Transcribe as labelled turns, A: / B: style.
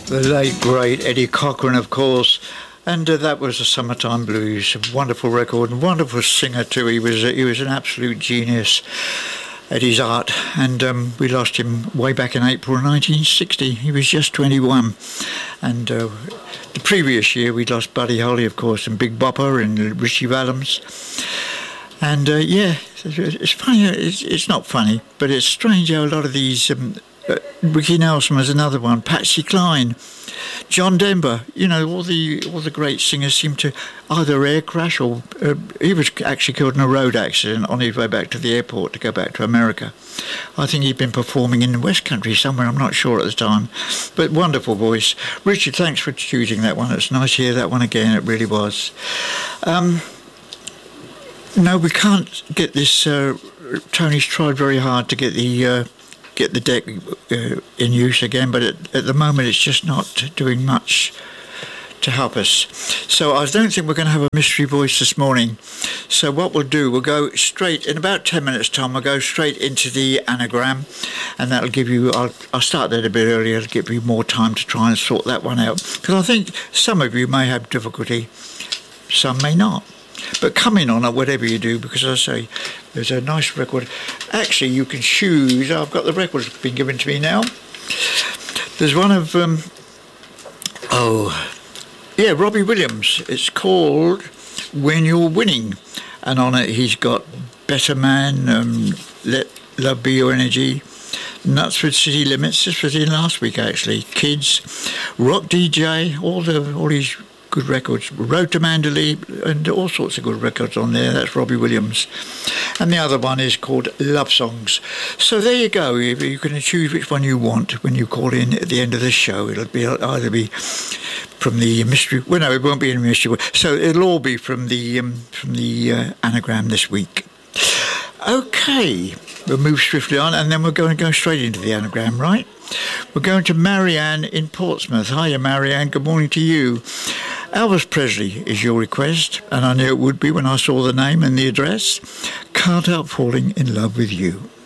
A: The late, great Eddie Cochran, of course. And that was the Summertime Blues. A wonderful record, and wonderful singer too. He was an absolute genius at his art. And we lost him way back in April 1960. He was just 21. And the previous year we lost Buddy Holly, of course, and Big Bopper and Richie Valens. And it's funny. It's not funny, but it's strange how a lot of these. Ricky Nelson was another one. Patsy Cline, John Denver. You know, all the great singers seem to either air crash or he was actually killed in a road accident on his way back to the airport to go back to America. I think he'd been performing in the West Country somewhere. I'm not sure at the time, but wonderful voice. Richard, thanks for choosing that one. It's nice to hear that one again. It really was. No, we can't get this. Tony's tried very hard to get the deck in use again, but at the moment it's just not doing much to help us. So I don't think we're going to have a mystery voice this morning. So what we'll do, we'll go straight, in about 10 minutes time, we'll go straight into the anagram, and that'll give you, I'll start that a bit earlier to give you more time to try and sort that one out. Because I think some of you may have difficulty, some may not. But come in on it, whatever you do, because as I say, there's a nice record. Actually, you can choose. I've got the records being given to me now. There's one of, Robbie Williams. It's called When You're Winning. And on it, he's got Better Man, Let Love Be Your Energy, Knutsford City Limits. This was in last week, actually. Kids, Rock DJ, all these good records. Road to Mandalay, and all sorts of good records on there. That's Robbie Williams. And the other one is called Love Songs. So there you go. You can choose which one you want when you call in at the end of the show. It'll either be from the mystery. Well, no, it won't be in the mystery. So it'll all be from the anagram this week. Okay, we'll move swiftly on, and then we're going to go straight into the anagram, right? We're going to Marianne in Portsmouth. Hiya, Marianne. Good morning to you. Elvis Presley is your request, and I knew it would be when I saw the name and the address. Can't Help Falling in Love with You.